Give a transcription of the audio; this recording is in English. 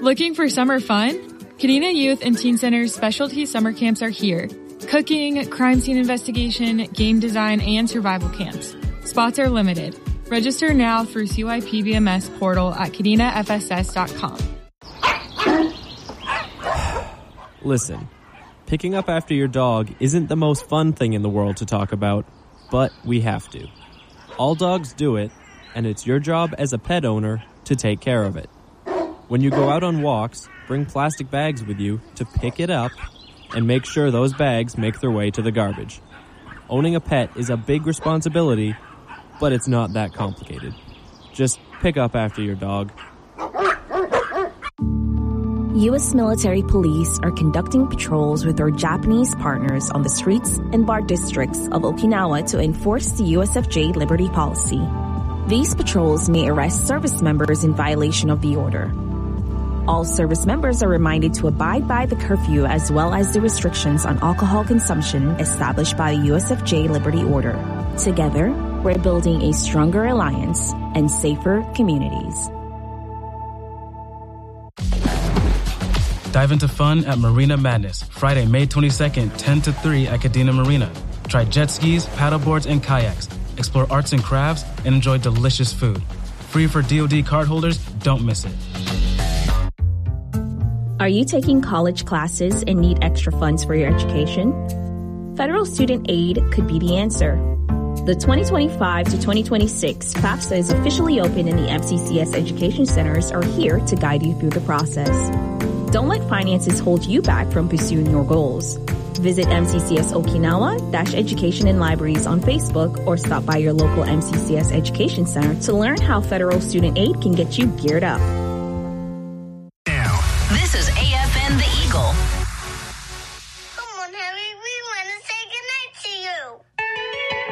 Looking for summer fun? Kadena Youth and Teen Center's specialty summer camps are here. Cooking, crime scene investigation, game design, and survival camps. Spots are limited. Register now through CYPBMS portal at KadenaFSS.com. Listen, picking up after your dog isn't the most fun thing in the world to talk about, but we have to. All dogs do it, and it's your job as a pet owner to take care of it. When you go out on walks, bring plastic bags with you to pick it up and make sure those bags make their way to the garbage. Owning a pet is a big responsibility, but it's not that complicated. Just pick up after your dog. U.S. military police are conducting patrols with their Japanese partners on the streets and bar districts of Okinawa to enforce the USFJ Liberty Policy. These patrols may arrest service members in violation of the order. All service members are reminded to abide by the curfew as well as the restrictions on alcohol consumption established by the USFJ Liberty Order. Together, we're building a stronger alliance and safer communities. Dive into fun at Marina Madness, Friday, May 22nd, 10 to 3 at Kadena Marina. Try jet skis, paddleboards, and kayaks. Explore arts and crafts and enjoy delicious food. Free for DoD cardholders, don't miss it. Are you taking college classes and need extra funds for your education? Federal Student Aid could be the answer. The 2025 to 2026 FAFSA is officially open and the MCCS Education Centers are here to guide you through the process. Don't let finances hold you back from pursuing your goals. Visit MCCS Okinawa-Education and Libraries on Facebook or stop by your local MCCS Education Center to learn how Federal Student Aid can get you geared up.